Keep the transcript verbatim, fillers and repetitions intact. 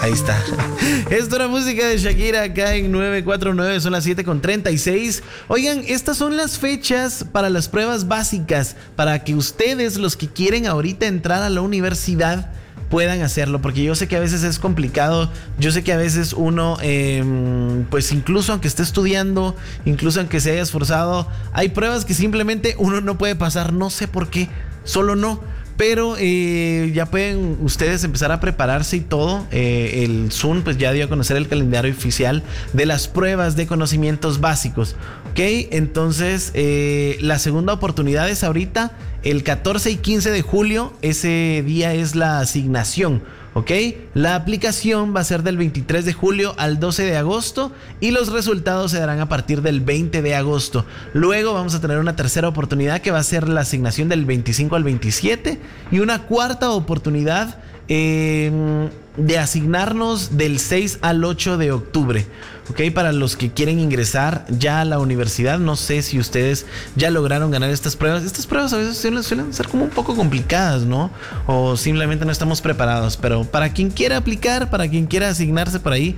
Ahí está. Esto era música de Shakira acá en nueve cuatro nueve, son las siete con treinta y seis. Oigan, estas son las fechas para las pruebas básicas, para que ustedes, los que quieren ahorita entrar a la universidad, puedan hacerlo, porque yo sé que a veces es complicado, yo sé que a veces uno, eh, pues incluso aunque esté estudiando, incluso aunque se haya esforzado, hay pruebas que simplemente uno no puede pasar, no sé por qué, solo no. Pero eh, ya pueden ustedes empezar a prepararse y todo. Eh, el S U N pues ya dio a conocer el calendario oficial de las pruebas de conocimientos básicos. Ok, entonces eh, la segunda oportunidad es ahorita, el catorce y quince de julio. Ese día es la asignación. Ok, la aplicación va a ser del veintitrés de julio al doce de agosto y los resultados se darán a partir del veinte de agosto. Luego vamos a tener una tercera oportunidad que va a ser la asignación del veinticinco al veintisiete y una cuarta oportunidad eh, de asignarnos del seis al ocho de octubre. Ok, para los que quieren ingresar ya a la universidad, no sé si ustedes ya lograron ganar estas pruebas. Estas pruebas a veces suelen, suelen ser como un poco complicadas, ¿no? O simplemente no estamos preparados. Pero para quien quiera aplicar, para quien quiera asignarse por ahí,